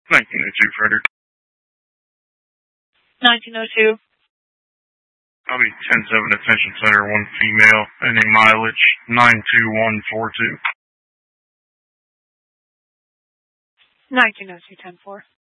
1902, Frederick. 1902. I'll be 10-7 Attention Center, 1 female, ending mileage 92142. 1902, 10-4.